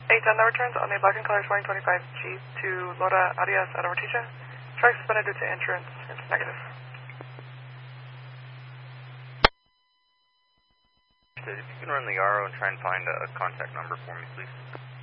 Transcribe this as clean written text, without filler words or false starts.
810, that returns on the black and color 2025 Jeep to Laura Arias at Orticia. Track suspended due to insurance. It's negative. If you can run the RO and try and find a contact number for me, please.